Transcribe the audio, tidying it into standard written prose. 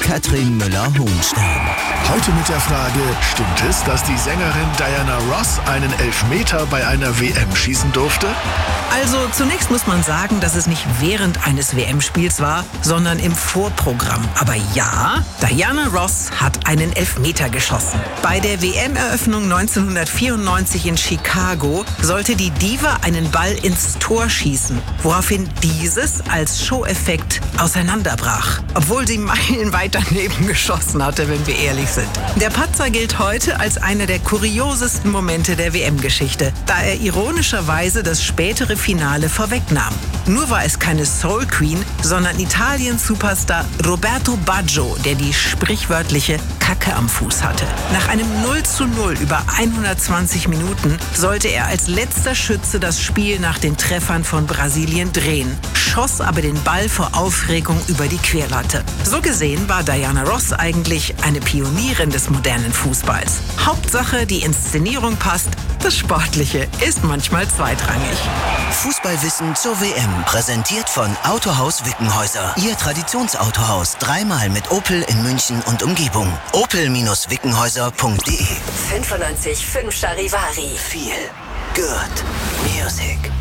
Katrin Müller-Hohenstein. Heute mit der Frage, stimmt es, dass die Sängerin Diana Ross einen Elfmeter bei einer WM schießen durfte? Also zunächst muss man sagen, dass es nicht während eines WM-Spiels war, sondern im Vorprogramm. Aber ja, Diana Ross hat einen Elfmeter geschossen. Bei der WM-Eröffnung 1994 in Chicago sollte die Diva einen Ball ins Tor schießen, woraufhin dieses als Show-Effekt auseinanderbrach. Obwohl sie meilenweit daneben geschossen hatte, wenn wir ehrlich sind. Der Patzer gilt heute als einer der kuriosesten Momente der WM-Geschichte, da er ironischerweise das spätere Finale vorwegnahm. Nur war es keine Soul Queen, sondern Italiens Superstar Roberto Baggio, der die sprichwörtliche Kacke am Fuß hatte. Nach einem 0:0 über 120 Minuten sollte er als letzter Schütze das Spiel nach den Treffern von Brasilien drehen, schoss aber den Ball vor Aufregung über die Querlatte. So gesehen war Diana Ross eigentlich eine Pionierin des modernen Fußballs. Hauptsache, die Inszenierung passt, das Sportliche ist manchmal zweitrangig. Fußballwissen zur WM, präsentiert von Autohaus Wickenhäuser. Ihr Traditionsautohaus, dreimal mit Opel in München und Umgebung. Opel-Wickenhäuser.de 95.5 Charivari. Feel good music.